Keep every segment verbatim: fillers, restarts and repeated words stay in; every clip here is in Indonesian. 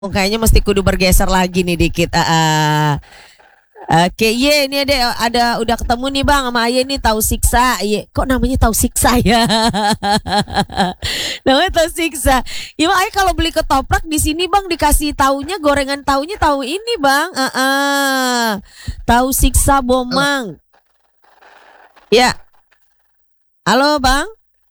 Oh, kayaknya mesti kudu bergeser lagi nih dikit. Ah, ah. Oke, ye, ini ada ada udah ketemu nih Bang sama Aye nih tahu siksa. Ye, kok namanya tahu siksa ya? Namanya tahu siksa. Ya Bang, Aye kalau beli ketoprak di sini Bang dikasih taunya gorengan taunya tahu ini Bang. Ah, ah. Tahu siksa Halo, Bomang. Ya, halo Bang.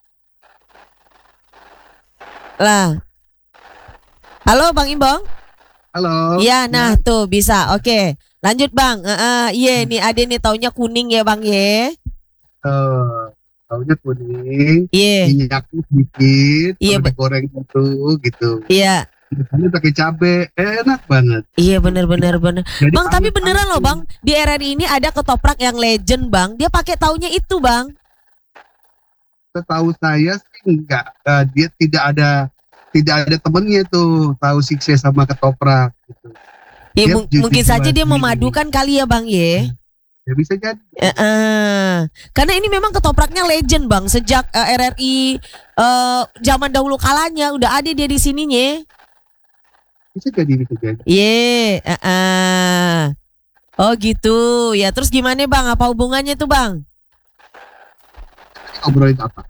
Lah, halo Bang Imbong. halo, Ya, nah ya, tuh bisa. Oke. Lanjut Bang. Heeh, iya nih Ade nih taunya kuning ya Bang ye. eh, taunya kuning, Iya. minyaknya sedikit, Iya, kalau be- digoreng itu gitu. iya. Biasanya pakai cabe, enak banget. Iya bener-bener bener. Jadi Bang, tapi anget-anget beneran loh tuh. Bang, di R R I ini ada ketoprak yang legend Bang. Dia pakai taunya itu Bang. Setahu saya sih enggak, eh, dia tidak ada tidak ada temennya tuh tahu sikse sama ketoprak gitu. Ya, Dia mung- ju- mungkin dijual saja dia sendiri. memadukan kali ya Bang ye. Ya bisa jadi, Heeh. Karena ini memang ketopraknya legend Bang. Sejak eh, R R I eh, zaman dahulu kalanya udah ada dia di sininya. bisa jadi, bisa jadi. Iya, heeh. Oh gitu. Ya terus gimana Bang? Apa hubungannya tuh Bang? Ngobrolin apa?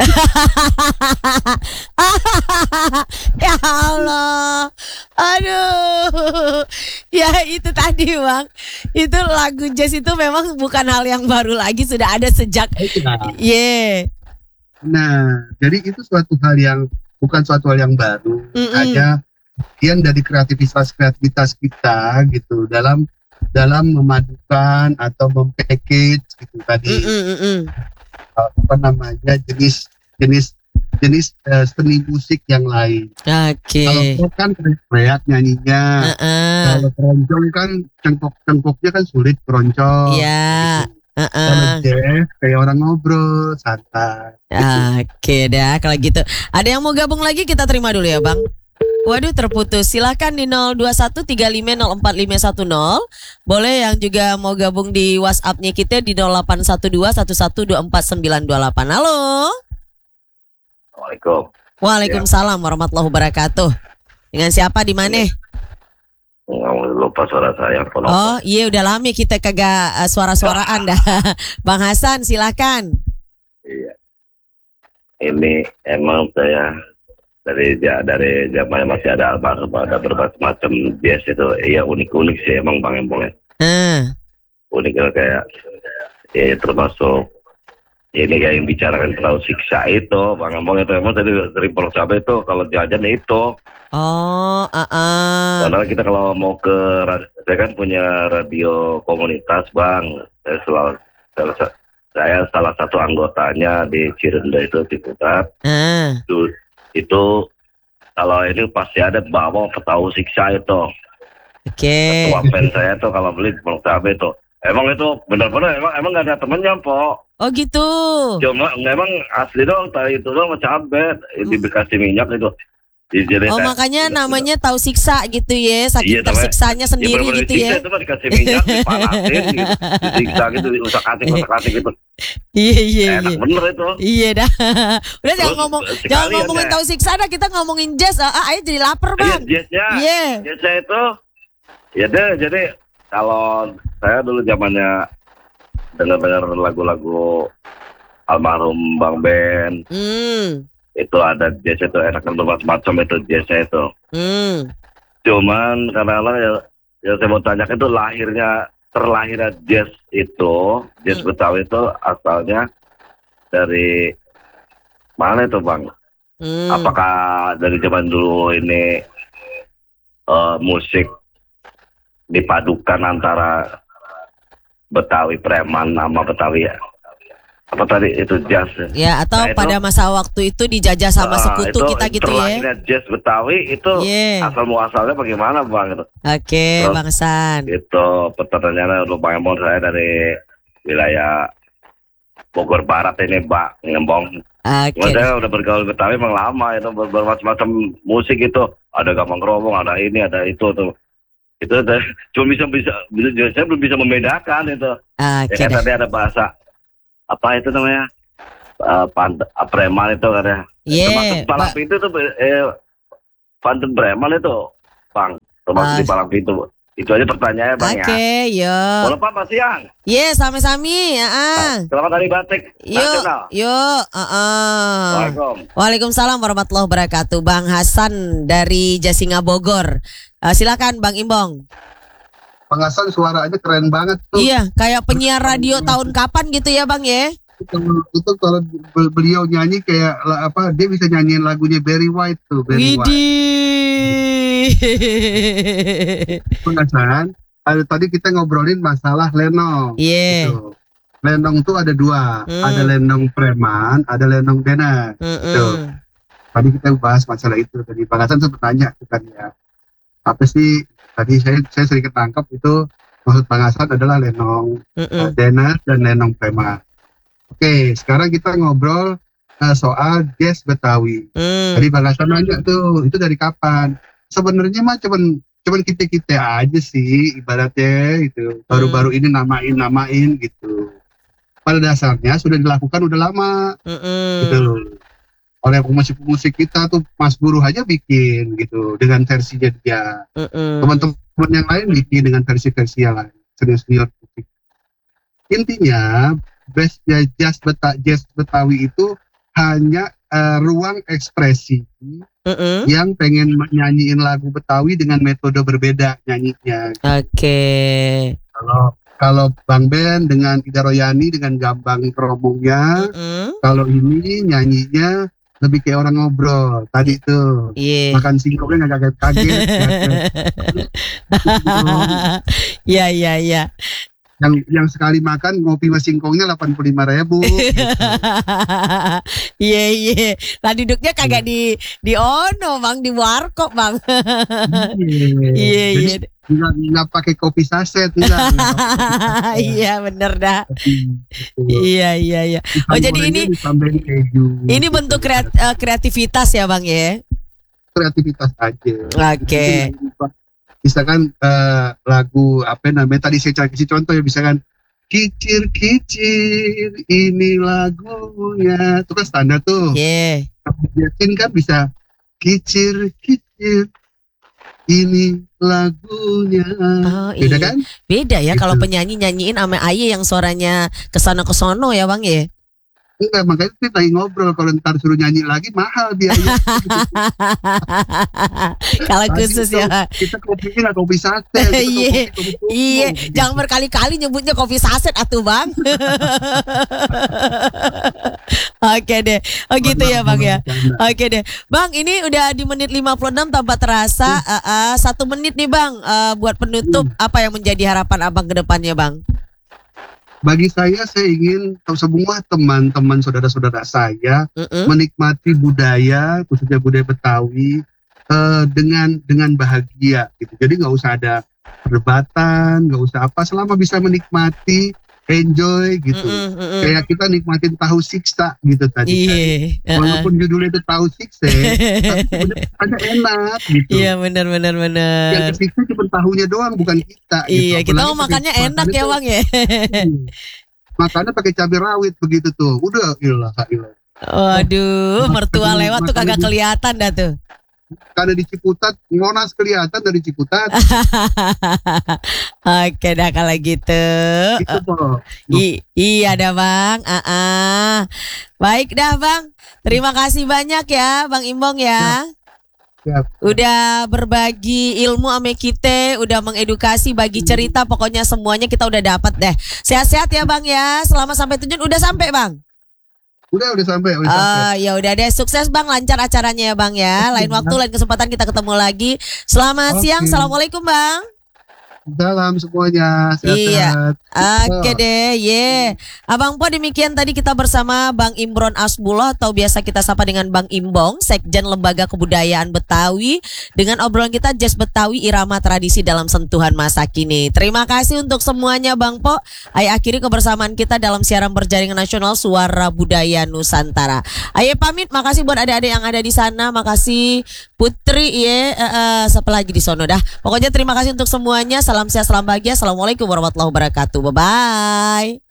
Ya Allah. Aduh. Ya itu tadi Bang. Itu lagu jazz itu memang bukan hal yang baru lagi. Sudah ada sejak. Iya. Ye. Nah, jadi itu suatu hal yang bukan suatu hal yang baru, Mm-mm. hanya bagian dari kreativitas kreativitas kita gitu dalam dalam memadukan atau mempackage gitu tadi, Mm-mm, mm-mm. apa namanya, jenis jenis jenis eh, seni musik yang lain. Kalau Oke. pop kan teriak nyanyinya, Heeh. kalau keroncong kan cengkok cengkoknya kan sulit keroncong Ya. gitu. Kalau Heeh. jazz kayak orang ngobrol santai gitu. Oke dah kalau gitu. Ada yang mau gabung lagi kita terima dulu ya Bang. Waduh terputus. Silahkan di nol dua satu tiga lima nol empat lima satu nol. Boleh yang juga mau gabung di WhatsApp-nya kita di nol delapan satu dua satu satu dua empat sembilan dua delapan. Halo. Assalamualaikum. Ya, Waalaikumsalam warahmatullahi wabarakatuh. Dengan siapa di mana? ini nggak lupa suara saya, Oh penonton. iya udah lama kita kagak uh, suara-suaraan dah. Bang Hasan silahkan. Iya, ini emang saya dari ja- dari zaman masih ada almarhum, ada berbagai macam jazz itu. Iya, unik-unik sih emang Bang Embong ya. Nah, Uniknya kayak ya termasuk ini kayak yang bicarakan terlalu siksa itu Bang Embong itu emang tadi dari Pulau Cabai itu kalau jajan itu. oh, uh, uh. Karena kita kalau mau ke ra- saya kan punya radio komunitas Bang. Saya selalu salah, sa- saya salah satu anggotanya di Cirende itu di Putat. Uh. Itu, itu kalau ini pasti ada bawa petahu siksa itu. Oke. Ketua fans saya tuh kalau beli Bang Cabe itu. Emang itu benar-benar emang emang gak ada temennya po. Oh gitu. Cuma memang asli dong tadi itu dong cabe dikasih minyak itu. Dijadiin Oh kayak- makanya namanya tahu siksa gitu ya, saking Iya, namanya- tersiksanya Ya sendiri bener-bener gitu disiksa ya. itu mah dikasih minyak, dipanasin gitu, disiksa gitu, diusak atik, usak atik gitu. Iya iya Enak iya. bener itu. Iya dah. Udah jangan Terus, ngomong eh, jangan sekalian ngomongin ya. tahu siksa dah, kita ngomongin jazz. Ah, ah, ayo jadi lapar, Iya, Bang. jazznya, Iya. jazznya itu, ya deh, jadi kalau saya dulu zamannya dengar-dengar lagu-lagu almarhum Bang Ben, Hmm. itu ada jazz itu enak kan bermacam-macam itu jazznya itu. Hmm. Cuman karena lah ya, yang saya mau tanyakan itu lahirnya terlahirnya jazz itu, jazz Hmm. Betawi itu asalnya dari mana itu Bang? Hmm. Apakah dari zaman dulu ini eh, musik dipadukan antara Betawi preman sama Betawi apa tadi itu jazz? Ya atau Nah, itu- pada masa waktu itu dijajah sama Ah, sekutu itu kita gitu ya. terlahirnya jazz Betawi itu Iya. asal muasalnya bagaimana Bang? Itu, Oke, Terus- Bang San. itu pertanyaannya lumayan mau saya dari wilayah Bogor Barat ini Pak Ngembong. Oke. Saya udah bergaul Betawi memang lama itu ber- bermacam-macam musik itu ada gambang keromong ada ini ada itu tuh itu tuh, cuma bisa bisa bisa saya belum bisa membedakan itu ya Oke kan dah. tadi ada bahasa apa itu namanya uh, pant preman itu katanya Iya, termasuk Ba- palap itu tuh eh, pantun preman itu Bang termasuk Ah. di Palang Pintu. Itu aja pertanyaannya Bang Oke, ya. yuk. Boleh Pak, Pak Siang. Ye, sami-sami. Ya, ah. Selamat Hari Batik Yuk, Nasional. yuk. Uh-uh. Waalaikumsalam. Waalaikumsalam warahmatullahi wabarakatuh. Bang Hasan dari Jasinga Bogor. Uh, silakan Bang Imbong. Bang Hasan suaranya keren banget tuh. Iya, kayak penyiar radio tahun kapan gitu ya Bang ya? Itu, itu kalau be- beliau nyanyi kayak la- apa dia bisa nyanyiin lagunya Barry White tuh, Barry White. Widih. Bang Hasan, ada tadi kita ngobrolin masalah lenong. Iya. Gitu. Lenong tuh ada dua, Hmm. ada lenong preman, ada lenong dena. Mm-mm. Tadi kita bahas masalah itu. Tadi Bang Hasan sempat tanya tuh kan ya, apa sih? Tadi saya saya sering ketangkap itu maksud Bang Hasan adalah lenong Mm-mm. uh, dena dan lenong preman. Oke, sekarang kita ngobrol uh, soal jazz Betawi. Mm. Tadi Bang Hasan nanya tuh, itu dari kapan? Sebenarnya mah cuman cuman kita-kita aja sih ibaratnya gitu. Baru-baru ini namain-namain gitu. Pada dasarnya sudah dilakukan udah lama Mm-mm. gitu. Oleh pemusik-pemusik kita tuh Mas Guru aja bikin gitu dengan versinya dia. Mm-mm. Teman-teman yang lain bikin dengan versi-versi yang lain. Senior-senior musik. Intinya jazz jazz, Beta, jazz Betawi itu hanya uh, ruang ekspresi Mm-mm. yang pengen nyanyiin lagu Betawi dengan metode berbeda nyanyinya. Oke. Kalau kalau Bang Ben dengan Ida Royani dengan gambang keromongnya, Mm-mm. kalau ini nyanyinya lebih kayak orang ngobrol. Tadi tuh Iya. makan singkongnya nggak kaget-kaget. Iya iya iya. yang yang sekali makan ngopi sama singkongnya delapan puluh lima ribu. Iya iya. Lah duduknya kagak di di ono Bang, di warkop Bang. Iya iya. Nggak, nggak pakai kopi saset, enggak. Iya bener dah. Iya iya iya. Oh jadi ini ditambahin keju. ini bentuk kreat- eh, kreativitas ya Bang ya. kreativitas aja. Oke. Misalkan eh, lagu apa namanya tadi saya kasih contoh ya, misalkan kicir kicir ini lagunya, itu kan standar tuh. Iya. Yasin kan bisa kicir kicir ini lagunya. Oh, Beda iya. kan? Beda ya Gitu. kalau penyanyi nyanyiin sama Aye yang suaranya kesana kesono ya Bang ya. Enggak, makanya kita lagi ngobrol kalau ntar suruh nyanyi lagi mahal biaya. Kalau Tadi khusus itu ya Bang. Kita kopinya nggak kopi sate. kita Iya, kopi- kopi tumbuk, Iya, gitu. jangan berkali-kali nyebutnya kopi saset atuh Bang. Oke deh. Oh gitu ya Bang ya. Oke deh. Bang, ini udah di menit lima puluh enam tanpa terasa. Uh, uh, satu menit nih Bang, uh, buat penutup apa yang menjadi harapan Abang ke depannya Bang? Bagi saya, saya ingin semua teman-teman saudara-saudara saya Mm-mm. menikmati budaya, khususnya budaya Betawi eh, dengan dengan bahagia gitu. Jadi nggak usah ada perdebatan, nggak usah apa, selama bisa menikmati, enjoy gitu. Mm-mm, mm-mm. Kayak kita nikmatin tahu siksa gitu tadi. Iya. uh-uh. Walaupun judulnya itu tahu siksa, tapi sebenarnya enak gitu. Iya benar benar Yang benar. kesiksa cuma tahunya doang, bukan kita. Iya, gitu. kita Apalagi mau makannya pakai- enak ya makannya Bang ya. tuh- Makannya pakai cabai rawit begitu tuh. Udah, ilah, ilah. Waduh, mertua lewat tuh kagak kelihatan dah tuh. Karena di Ciputat, Monas kelihatan dari Ciputat. Oke dah kalau gitu. Itu kok. I- iya dah Bang. Ah, ah. Baik dah Bang. Terima kasih banyak ya Bang Imbong ya. Siap. Udah berbagi ilmu ame kita, udah mengedukasi, bagi cerita, pokoknya semuanya kita udah dapat deh. Sehat-sehat ya Bang ya. Selamat sampai tujuan. Udah sampai Bang? Udah, udah sampai, udah sampai. Ah, ya udah deh, sukses Bang, lancar acaranya ya Bang ya. Lain waktu, lain kesempatan kita ketemu lagi. Selamat Oke. siang. Assalamualaikum Bang. Salam semuanya, sehat-sehat. Oke deh, ye. Abang Po, demikian tadi kita bersama Bang Imron Asbullah atau biasa kita sapa dengan Bang Imbong, Sekjen Lembaga Kebudayaan Betawi, dengan obrolan kita Jazz Betawi Irama Tradisi dalam Sentuhan Masa Kini. Terima kasih untuk semuanya Bang Po. Ayo akhiri kebersamaan kita dalam siaran berjaringan nasional Suara Budaya Nusantara. Ayo pamit, makasih buat adik-adik yang ada di sana, makasih Putri ye, uh, uh, siapa lagi di sono dah. Pokoknya terima kasih untuk semuanya. Salam sehat, salam bahagia. Assalamualaikum warahmatullahi wabarakatuh. Bye-bye.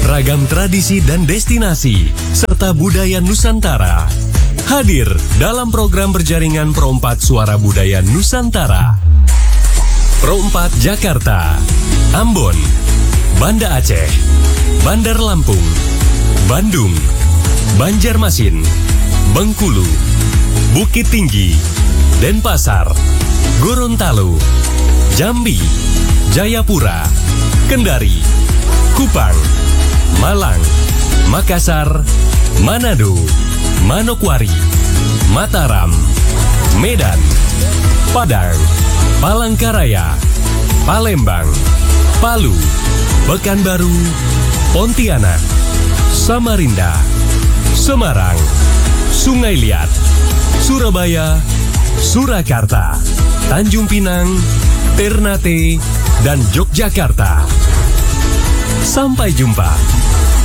ragam tradisi dan destinasi, serta budaya Nusantara. Hadir dalam program berjaringan Pro empat Suara Budaya Nusantara. Pro empat Jakarta, Ambon, Banda Aceh, Bandar Lampung, Bandung, Banjarmasin, Bengkulu, Bukit Tinggi, Denpasar, Gorontalo, Jambi, Jayapura, Kendari, Kupang, Malang, Makassar, Manado, Manokwari, Mataram, Medan, Padang, Palangkaraya, Palembang, Palu, Pekanbaru, Pontianak, Samarinda, Semarang, Sungai Liat, Surabaya, Surakarta, Tanjung Pinang, Ternate, dan Yogyakarta. Sampai jumpa.